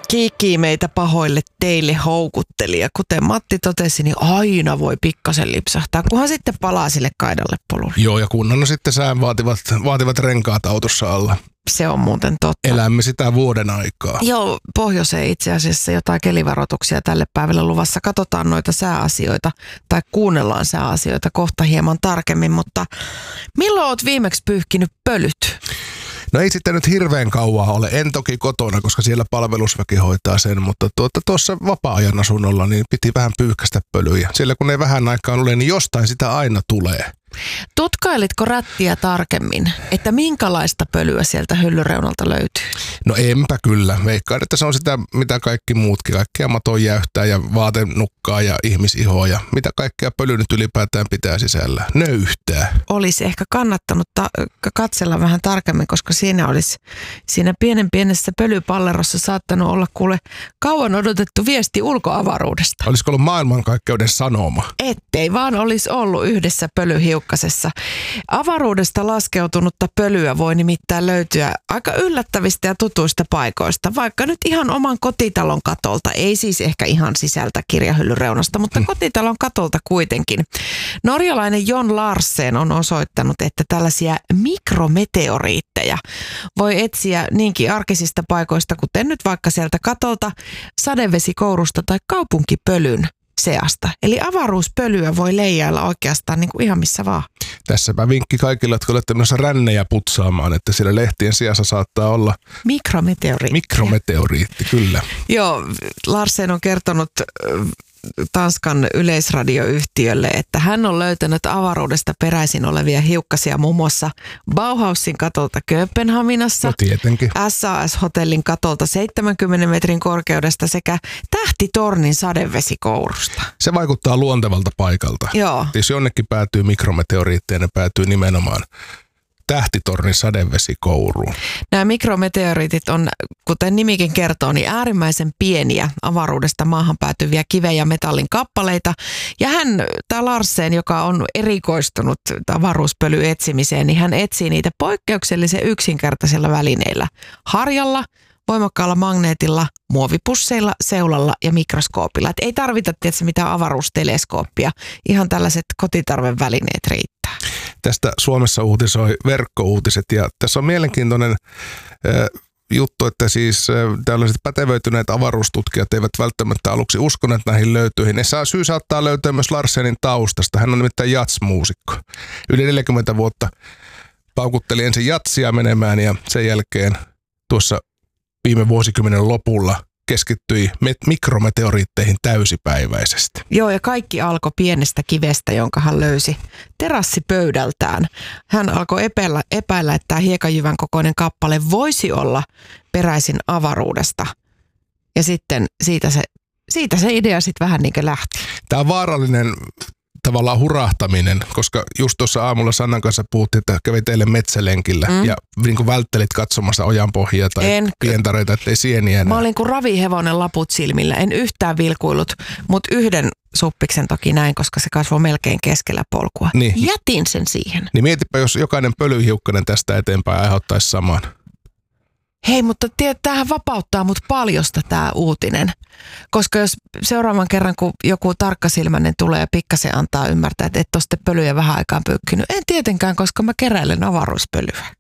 Kiikii meitä pahoille teille houkutteli ja kuten Matti totesi, niin aina voi pikkasen lipsahtaa, kunhan sitten palaa sille kaidalle polulle. Joo, ja kunnon sitten sään vaativat renkaat autossa alla. Se on muuten totta. Elämme sitä vuoden aikaa. Joo, pohjoiseen itse asiassa jotain kelivaroituksia tälle päivälle luvassa. Katsotaan noita sääasioita tai kuunnellaan sääasioita kohta hieman tarkemmin, mutta milloin oot viimeksi pyyhkinyt pölyt? No ei sitten nyt hirveän kauaa ole. En toki kotona, koska siellä palvelusväki hoitaa sen, mutta tuossa vapaa-ajan asunnolla niin piti vähän pyyhkästä pölyjä. Siellä kun ei vähän aikaan ole, niin jostain sitä aina tulee. Tutkailitko rättiä tarkemmin, että minkälaista pölyä sieltä hyllyreunalta löytyy? No enpä kyllä. Veikkaan, että se on sitä, mitä kaikki muutkin. Kaikkea maton jäyhtää ja vaatenukkaa ja ihmisihoa ja mitä kaikkea pöly nyt ylipäätään pitää sisällä. Nöyhtää. Olisi ehkä kannattanut katsella vähän tarkemmin, koska siinä pienessä pölypallerossa saattanut olla kuule kauan odotettu viesti ulkoavaruudesta. Olisiko ollut maailmankaikkeuden sanoma? Ettei vaan olisi ollut yhdessä pölyhiukkasessa. Avaruudesta laskeutunutta pölyä voi nimittäin löytyä aika yllättävistä ja tutuista paikoista, vaikka nyt ihan oman kotitalon katolta, ei siis ehkä ihan sisältä kirjahyllyreunasta, mutta kotitalon katolta kuitenkin. Norjalainen Jon Larsen on osoittanut, että tällaisia mikrometeoriitteja voi etsiä niinkin arkisista paikoista, kuten nyt vaikka sieltä katolta, sadevesikoulusta tai kaupunkipölyn seasta. Eli avaruuspölyä voi leijailla oikeastaan niin kuin ihan missä vaan. Tässäpä vinkki kaikille, jotka olette menossa rännejä putsaamaan, että siellä lehtien sijassa saattaa olla mikrometeoriitti, kyllä. Joo, Larsen on kertonut Tanskan yleisradioyhtiölle, että hän on löytänyt avaruudesta peräisin olevia hiukkasia muun muassa Bauhausin katolta Kööpenhaminassa, no tietenkin, SAS-hotellin katolta 70 metrin korkeudesta sekä Tähtitornin sadevesikourusta. Se vaikuttaa luontevalta paikalta. Joo. Jos jonnekin päätyy mikrometeoriitteja, ne päätyy nimenomaan Tähtitornin sadevesikouruun. Nämä mikrometeoriitit on, kuten nimikin kertoo, niin äärimmäisen pieniä avaruudesta maahan päätyviä kiven ja metallin kappaleita. Ja tämä Larsen, joka on erikoistunut avaruuspölyn etsimiseen, niin hän etsii niitä poikkeuksellisen yksinkertaisilla välineillä. Harjalla, voimakkaalla magneetilla, muovipusseilla, seulalla ja mikroskoopilla. Et ei tarvita tietysti mitään avaruusteleskooppia. Ihan tällaiset kotitarven välineet riittää. Tästä Suomessa uutisoi Verkkouutiset ja tässä on mielenkiintoinen juttu, että siis tällaiset pätevöityneet avaruustutkijat eivät välttämättä aluksi uskoneet näihin löytyihin. Syy saattaa löytyä myös Larsenin taustasta. Hän on nimittäin jats-muusikko. Yli 40 vuotta paukutteli ensin jatsia menemään ja sen jälkeen tuossa viime vuosikymmenen lopulla keskittyi mikrometeoriitteihin täysipäiväisesti. Joo, ja kaikki alkoi pienestä kivestä, jonka hän löysi terassipöydältään. Hän alkoi epäillä, että tämä hiekanjyvän kokoinen kappale voisi olla peräisin avaruudesta. Ja sitten siitä se idea sitten vähän niin kuin lähti. Tämä on vaarallinen tavallaan hurahtaminen, koska just tuossa aamulla Sannan kanssa puhuttiin, että kävi teille metsälenkillä ja niin kuin välttelit katsomassa ojanpohjia tai pientareita, ettei sieniä näe. Mä olin kuin ravihevonen laput silmillä, en yhtään vilkuillut, mutta yhden suppiksen toki näin, koska se kasvoi melkein keskellä polkua. Niin. Jätin sen siihen. Niin mietipä, jos jokainen pölyhiukkanen tästä eteenpäin aiheuttaisi saman. Hei, mutta tämähän vapauttaa mut paljosta tämä uutinen. Koska jos seuraavan kerran, kun joku tarkkasilmäinen tulee ja pikkasen antaa ymmärtää, että et ole sitten pölyjä vähän aikaan pyykkinyt. En tietenkään, koska mä keräilen avaruuspölyä.